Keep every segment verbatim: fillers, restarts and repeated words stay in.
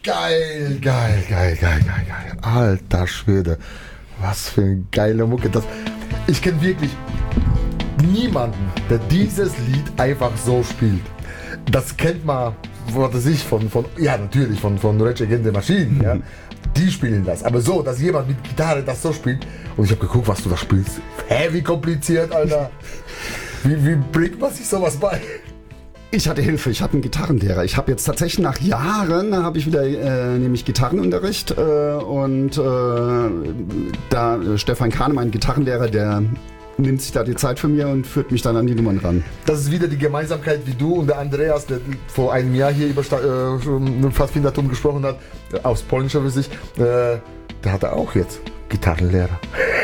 geil, geil, geil, geil, geil, geil. Alter Schwede. Was für eine geile Mucke. Das, ich kenne wirklich niemanden, der dieses Lied einfach so spielt. Das kennt man, was weiß ich, von, von ja natürlich, von, von Rage Against the Machine, ja. Die spielen das. Aber so, dass jemand mit Gitarre das so spielt. Und ich habe geguckt, was du da spielst. Hä, wie kompliziert, Alter. Wie, wie bringt man sich sowas bei? Ich hatte Hilfe, ich hatte einen Gitarrenlehrer. Ich habe jetzt tatsächlich nach Jahren, habe ich wieder äh, nämlich Gitarrenunterricht äh, und äh, da äh, Stefan Kahn, mein Gitarrenlehrer, der nimmt sich da die Zeit für mir und führt mich dann an die Nummern ran. Das ist wieder die Gemeinsamkeit, wie du und der Andreas, der vor einem Jahr hier über äh, schon Pfadfindertum gesprochen hat, äh, aufs Polnische für sich, äh, der hatte auch jetzt Gitarrenlehrer.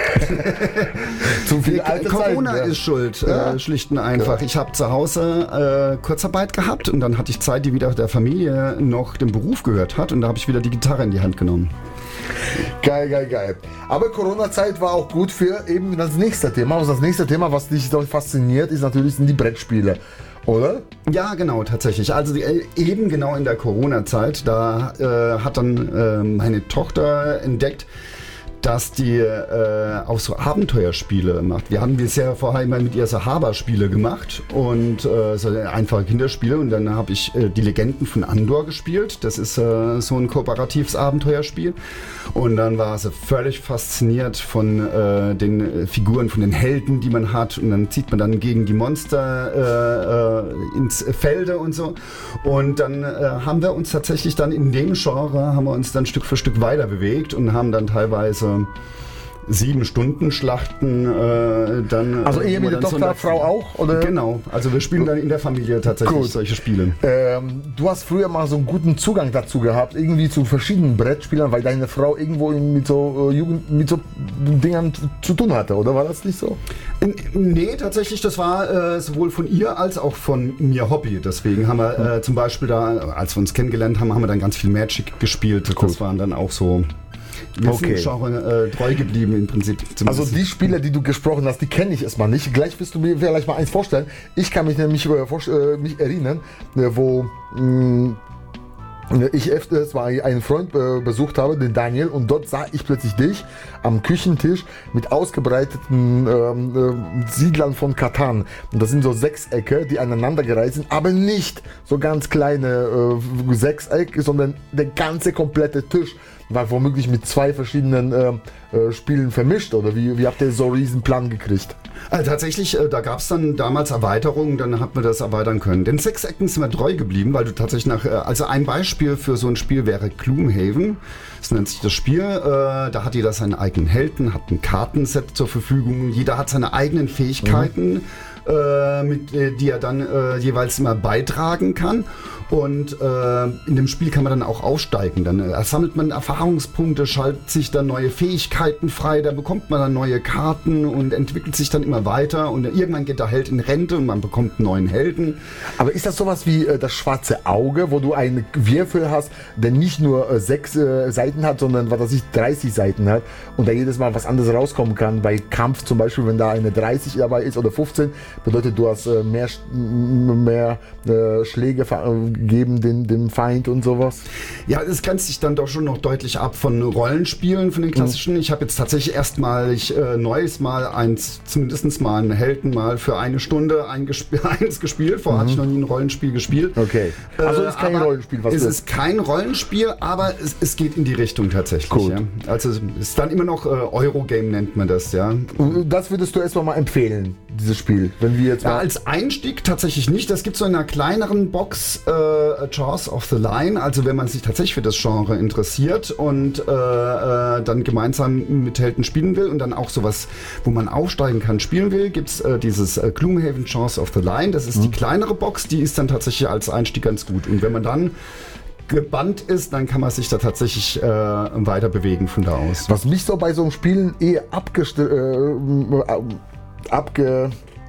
Zu viel alte Corona Zeiten, ja. ist schuld, ja. äh, schlicht und einfach. Ja. Ich habe zu Hause äh, Kurzarbeit gehabt und dann hatte ich Zeit, die wieder der Familie noch den Beruf gehört hat und da habe ich wieder die Gitarre in die Hand genommen. Geil, geil, geil. Aber Corona-Zeit war auch gut für eben das nächste Thema. Also das nächste Thema, was dich so fasziniert, ist natürlich sind die Brettspiele. Oder? Ja, genau, tatsächlich. Also die, eben genau in der Corona-Zeit, da äh, hat dann äh, meine Tochter entdeckt, dass die äh, auch so Abenteuerspiele macht. Wir haben bisher vorher immer mit ihr so Haber-Spiele gemacht und äh, so einfache Kinderspiele und dann habe ich äh, die Legenden von Andor gespielt. Das ist äh, so ein kooperatives Abenteuerspiel und dann war sie völlig fasziniert von äh, den äh, Figuren, von den Helden, die man hat und dann zieht man dann gegen die Monster äh, äh, ins Felde und so und dann äh, haben wir uns tatsächlich dann in dem Genre, haben wir uns dann Stück für Stück weiter bewegt und haben dann teilweise sieben Stunden Schlachten äh, dann. Also Ehe mit der Tochter, so Frau auch? Oder? Genau, also wir spielen dann in der Familie tatsächlich Gut. solche Spiele. Ähm, du hast früher mal so einen guten Zugang dazu gehabt, irgendwie zu verschiedenen Brettspielern, weil deine Frau irgendwo mit so äh, Jugend, mit so Dingern zu tun hatte, oder war das nicht so? Nee, tatsächlich, das war äh, sowohl von ihr als auch von mir Hobby. Deswegen haben wir äh, zum Beispiel da, als wir uns kennengelernt haben, haben wir dann ganz viel Magic gespielt. Cool. Das waren dann auch so. Wir okay. sind Genre äh, treu geblieben im Prinzip. Also die Spiele, die du gesprochen hast, die kenne ich erstmal nicht. Gleich wirst du mir vielleicht mal eins vorstellen. Ich kann mich nämlich äh, mich erinnern, wo mh, ich es war einen Freund äh, besucht habe, den Daniel, und dort sah ich plötzlich dich am Küchentisch mit ausgebreiteten ähm, äh, Siedlern von Katan. Und das sind so Sechsecke, die aneinandergereiht sind, aber nicht so ganz kleine äh, Sechsecke, sondern der ganze komplette Tisch war womöglich mit zwei verschiedenen äh, äh, Spielen vermischt, oder wie, wie habt ihr so einen riesen Plan gekriegt? Also tatsächlich, äh, da gab es dann damals Erweiterungen, dann hat man das erweitern können. Den Sechsecken sind wir treu geblieben, weil du tatsächlich nach, äh, also ein Beispiel für so ein Spiel wäre Gloomhaven, das nennt sich das Spiel, äh, da hat jeder seinen eigenen Helden, hat ein Kartenset zur Verfügung, jeder hat seine eigenen Fähigkeiten, mhm. äh, mit, äh, die er dann äh, jeweils immer beitragen kann. Und äh, in dem Spiel kann man dann auch aufsteigen. Dann äh, sammelt man Erfahrungspunkte, schaltet sich dann neue Fähigkeiten frei, da bekommt man dann neue Karten und entwickelt sich dann immer weiter. Und irgendwann geht der Held in Rente und man bekommt einen neuen Helden. Aber ist das sowas wie äh, das schwarze Auge, wo du einen Würfel hast, der nicht nur äh, sechs äh, Seiten hat, sondern was weiß ich, dreißig Seiten hat und da jedes Mal was anderes rauskommen kann? Bei Kampf zum Beispiel, wenn da eine dreißig dabei ist oder fünfzehn, bedeutet du hast äh, mehr, mehr äh, Schläge geben den, dem Feind und sowas? Ja, es grenzt sich dann doch schon noch deutlich ab von Rollenspielen, von den klassischen. Mhm. Ich habe jetzt tatsächlich erstmalig äh, neues Mal eins, zumindest mal einen Helden mal für eine Stunde ein gesp- eins gespielt. Vorher mhm. hatte ich noch nie ein Rollenspiel gespielt. Okay. Also äh, ist kein Rollenspiel, was es ist? Es ist kein Rollenspiel, aber es, es geht in die Richtung tatsächlich. Cool. Ja. Also es ist dann immer noch äh, Eurogame nennt man das, ja. Das würdest du erstmal mal empfehlen, dieses Spiel, wenn wir jetzt mal... Ja, als Einstieg tatsächlich nicht. Das gibt so in einer kleineren Box äh, Jaws of the Line, also wenn man sich tatsächlich für das Genre interessiert und äh, äh, dann gemeinsam mit Helden spielen will und dann auch sowas, wo man aufsteigen kann, spielen will, gibt es äh, dieses äh, Gloomhaven Jaws of the Line. Das ist mhm. die kleinere Box, die ist dann tatsächlich als Einstieg ganz gut. Und wenn man dann gebannt ist, dann kann man sich da tatsächlich äh, weiter bewegen von da aus. Was mich so bei so einem Spiel eher abgest- äh, abge...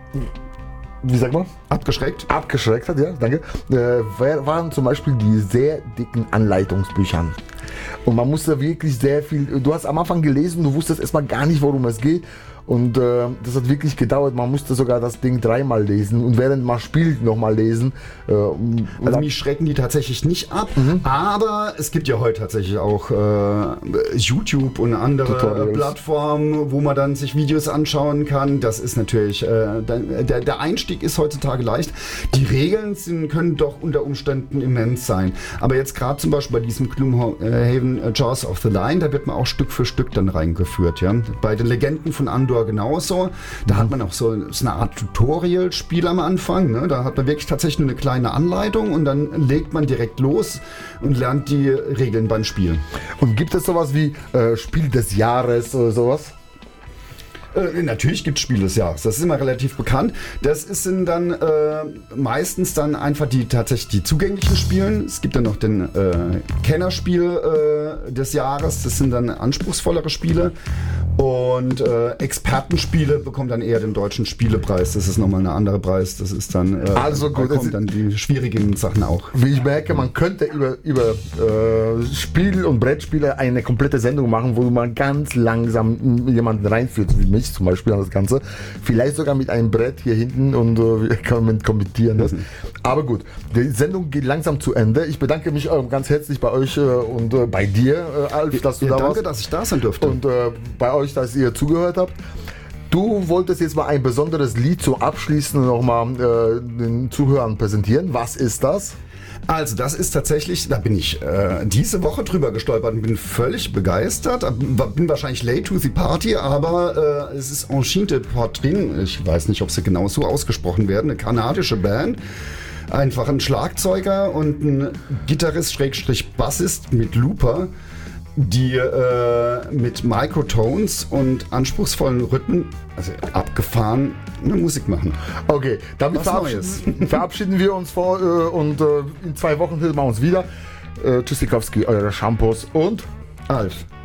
Wie sagt man? Abgeschreckt. Abgeschreckt hat, ja, danke. Äh, waren zum Beispiel die sehr dicken Anleitungsbüchern. Und man musste wirklich sehr viel, du hast am Anfang gelesen, du wusstest erstmal gar nicht, worum es geht. und äh, das hat wirklich gedauert. Man musste sogar das Ding dreimal lesen und während man spielt nochmal lesen. Äh, also mich schrecken die tatsächlich nicht ab, mhm. aber es gibt ja heute tatsächlich auch äh, YouTube und andere Tutorials. Plattformen, wo man dann sich Videos anschauen kann. Das ist natürlich, äh, der, der Einstieg ist heutzutage leicht. Die Regeln sind, können doch unter Umständen immens sein. Aber jetzt gerade zum Beispiel bei diesem Gloomhaven äh, Jaws of the Lion, da wird man auch Stück für Stück dann reingeführt. Ja? Bei den Legenden von Andor genauso. Da mhm. hat man auch so, so eine Art Tutorial-Spiel am Anfang. Ne? Da hat man wirklich tatsächlich nur eine kleine Anleitung und dann legt man direkt los und lernt die Regeln beim Spielen. Und gibt es sowas wie äh, Spiel des Jahres oder sowas? Äh, natürlich gibt es Spiel des Jahres, das ist immer relativ bekannt. Das ist, sind dann äh, meistens dann einfach die tatsächlich die zugänglichen Spiele. Es gibt dann noch den äh, Kennerspiel äh, des Jahres, das sind dann anspruchsvollere Spiele. Und äh, Expertenspiele bekommen dann eher den deutschen Spielepreis. Das ist nochmal ein anderer Preis. Das ist dann, äh, also gut, da kommen dann die schwierigen Sachen auch. Wie ich merke, man könnte über, über äh, Spiel- und Brettspiele eine komplette Sendung machen, wo man ganz langsam jemanden reinführt, wie mich zum Beispiel an das Ganze. Vielleicht sogar mit einem Brett hier hinten und äh, wir können kommentieren das. Mhm. Aber gut, die Sendung geht langsam zu Ende. Ich bedanke mich äh, ganz herzlich bei euch äh, und äh, bei dir, äh, Alf, dass du ja, da danke, warst. Danke, dass ich da sein durfte. Und äh, bei euch, dass ihr zugehört habt. Du wolltest jetzt mal ein besonderes Lied zum Abschließen nochmal äh, den Zuhörern präsentieren. Was ist das? Also das ist tatsächlich, da bin ich äh, diese Woche drüber gestolpert und bin völlig begeistert. Bin wahrscheinlich late to the party, aber äh, es ist Enchinte Portrin. Ich weiß nicht, ob sie genau so ausgesprochen werden. Eine kanadische Band. Einfach ein Schlagzeuger und ein Gitarrist, Schrägstrich Bassist mit Looper, die äh, mit Microtones und anspruchsvollen Rhythmen, also abgefahren, eine Musik machen. Okay, damit verabschieden, verabschieden wir uns vor äh, und äh, in zwei Wochen hören wir uns wieder. Äh, Tschüssikowski, eure Shampoos und Alf.